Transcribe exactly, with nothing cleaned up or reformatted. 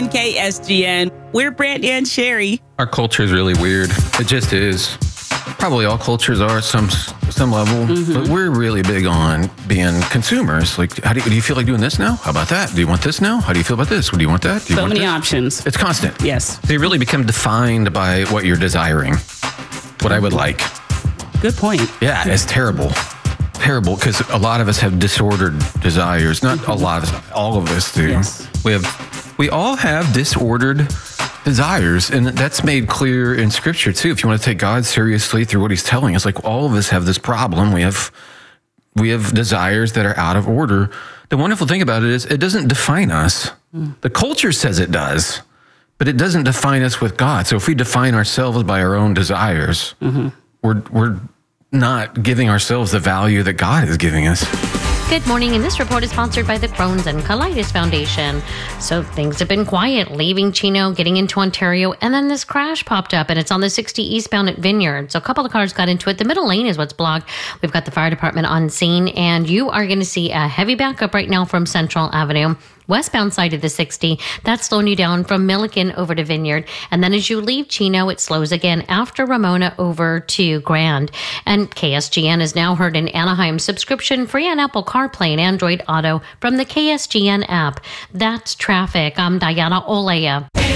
K S G N. We're Brant and Sherry. Our culture is really weird. It just is. Probably all cultures are some some level, mm-hmm. but we're really big on being consumers. Like, how do you, do you feel like doing this now? How about that? Do you want this now? How do you feel about this? Do you want that? Do you so want many this? options. It's constant. Yes. So you really become defined by what you're desiring, what I would like. Good point. Yeah, it's terrible. Terrible, because a lot of us have disordered desires. Not a lot of us, all of us do. Yes. We have, we all have disordered desires, and that's made clear in Scripture too. If you want to take God seriously through what He's telling us, like all of us have this problem. We have, we have desires that are out of order. The wonderful thing about it is it doesn't define us. Mm. The culture says it does, but it doesn't define us with God. So if we define ourselves by our own desires, mm-hmm. we're we're not giving ourselves the value that God is giving us. Good morning, and this report is sponsored by the Crohn's and Colitis Foundation. So things have been quiet, leaving Chino, getting into Ontario, and then this crash popped up, and it's on the sixty eastbound at Vineyard. So a couple of cars got into it. The middle lane is what's blocked. We've got the fire department on scene, and you are going to see a heavy backup right now from Central Avenue. Westbound side of the sixty, that's slowing you down from Milliken over to Vineyard. And then as you leave Chino, it slows again after Ramona over to Grand. And K S G N is now heard in Anaheim, subscription free on Apple CarPlay and Android Auto from the K S G N app. That's traffic. I'm Diana Olea.